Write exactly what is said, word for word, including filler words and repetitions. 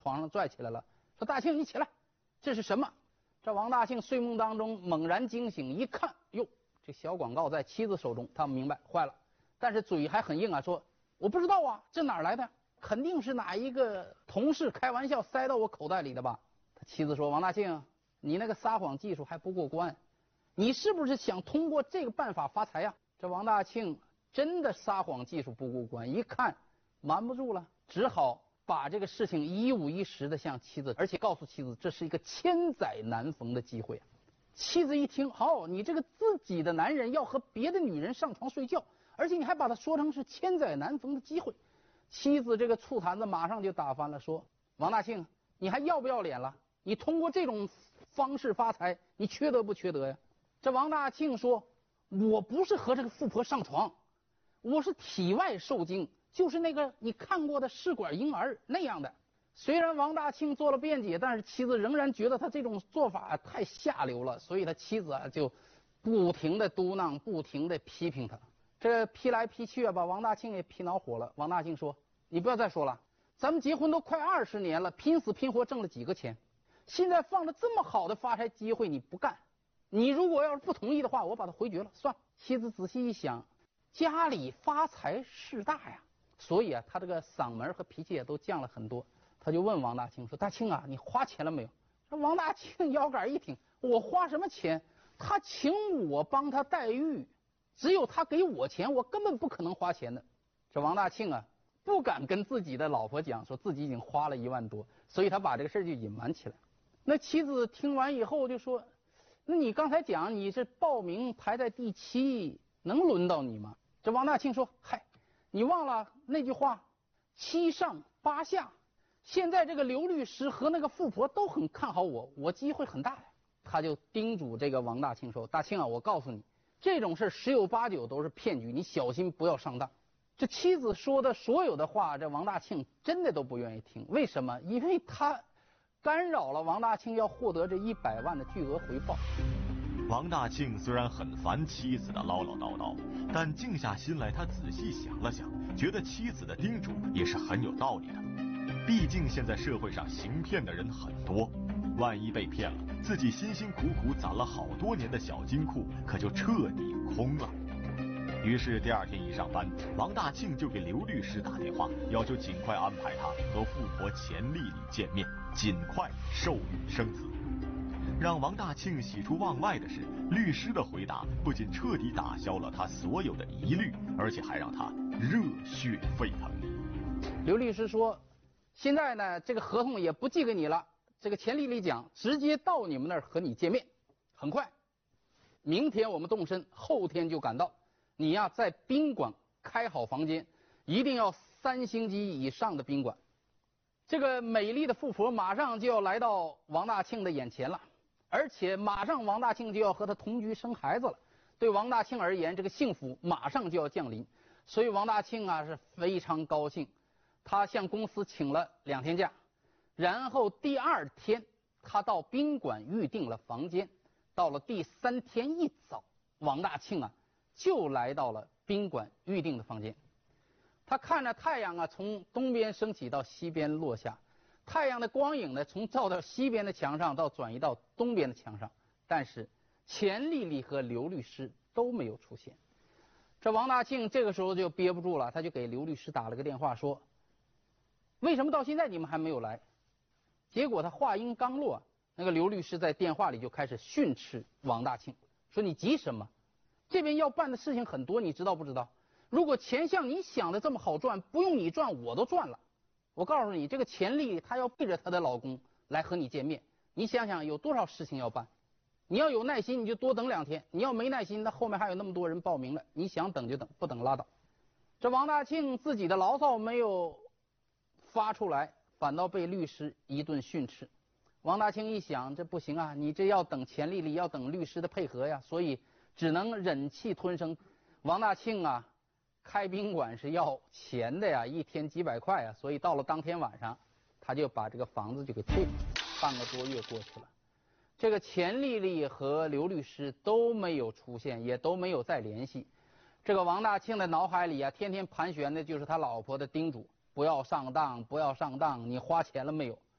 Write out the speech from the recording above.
床上拽起来了，说：“大庆，你起来，这是什么？”这王大庆睡梦当中猛然惊醒，一看，哟，这小广告在妻子手中，他明白坏了，但是嘴还很硬啊，说：“我不知道啊，这哪儿来的？肯定是哪一个同事开玩笑塞到我口袋里的吧？”他妻子说：“王大庆，你那个撒谎技术还不过关，你是不是想通过这个办法发财呀？”这王大庆真的撒谎技术不过关，一看瞒不住了，只好把这个事情一五一十的向妻子，而且告诉妻子这是一个千载难逢的机会。妻子一听，好、哦，你这个自己的男人要和别的女人上床睡觉，而且你还把它说成是千载难逢的机会，妻子这个醋坛子马上就打翻了，说：“王大庆，你还要不要脸了？你通过这种方式发财，你缺德不缺德呀？”这王大庆说：“我不是和这个富婆上床，我是体外受精，就是那个你看过的试管婴儿那样的。”虽然王大庆做了辩解，但是妻子仍然觉得他这种做法太下流了，所以他妻子啊就不停的嘟囔，不停的批评他。这批来批去啊，把王大庆也批恼火了。王大庆说：“你不要再说了，咱们结婚都快二十年了，拼死拼活挣了几个钱，现在放着这么好的发财机会你不干，你如果要是不同意的话，我把它回绝了，算了。”妻子仔细一想，家里发财事大呀，所以啊，他这个嗓门和脾气也都降了很多。他就问王大庆说：“大庆啊，你花钱了没有？”这王大庆腰杆一挺：“我花什么钱？他请我帮他带玉，只有他给我钱，我根本不可能花钱的。”这王大庆啊，不敢跟自己的老婆讲，说自己已经花了一万多，所以他把这个事就隐瞒起来。那妻子听完以后就说：“那你刚才讲你是报名排在第七，能轮到你吗？”这王大庆说：“嗨，你忘了那句话，七上八下。现在这个刘律师和那个富婆都很看好我，我机会很大的。”他就叮嘱这个王大庆说：“大庆啊，我告诉你，这种事十有八九都是骗局，你小心不要上当。”这妻子说的所有的话，这王大庆真的都不愿意听。为什么？因为他干扰了王大庆要获得这一百万的巨额回报。 王大庆虽然很烦妻子的唠唠叨叨，但静下心来，他仔细想了想，觉得妻子的叮嘱也是很有道理的。毕竟现在社会上行骗的人很多，万一被骗了，自己辛辛苦苦攒了好多年的小金库可就彻底空了。于是第二天一上班，王大庆就给刘律师打电话，要求尽快安排他和富婆钱丽丽见面，尽快受孕生子。让王大庆喜出望外的是，律师的回答不仅彻底打消了他所有的疑虑，而且还让他热血沸腾。 刘律师说：“现在呢，这个合同也不寄给你了，这个钱丽丽讲直接到你们那儿和你见面，很快，明天我们动身，后天就赶到。你呀，在宾馆开好房间，一定要三星级以上的宾馆。”这个美丽的富婆马上就要来到王大庆的眼前了，而且马上王大庆就要和她同居生孩子了。对王大庆而言，这个幸福马上就要降临，所以王大庆啊是非常高兴。他向公司请了两天假，然后第二天他到宾馆预订了房间。到了第三天一早，王大庆啊就来到了宾馆预订的房间。他看着太阳啊从东边升起到西边落下，太阳的光影呢从照到西边的墙上到转移到东边的墙上，但是钱丽丽和刘律师都没有出现。这王大庆这个时候就憋不住了，他就给刘律师打了个电话说：“为什么到现在你们还没有来？”结果他话音刚落，那个刘律师在电话里就开始训斥王大庆，说：“你急什么？这边要办的事情很多，你知道不知道？如果钱像你想的这么好赚，不用你赚我都赚了。我告诉你，这个钱丽她要背着她的老公来和你见面，你想想有多少事情要办。你要有耐心你就多等两天，你要没耐心那后面还有那么多人报名了，你想等就等，不等拉倒。”这王大庆自己的牢骚没有发出来，反倒被律师一顿训斥。王大庆一想，这不行啊，你这要等钱丽丽，要等律师的配合呀，所以只能忍气吞声。王大庆啊开宾馆是要钱的呀，一天几百块啊，所以到了当天晚上他就把这个房子就给退了。半个多月过去了，这个钱丽丽和刘律师都没有出现，也都没有再联系。这个王大庆的脑海里啊天天盘旋的就是他老婆的叮嘱：不要上当，不要上当，你花钱了没有？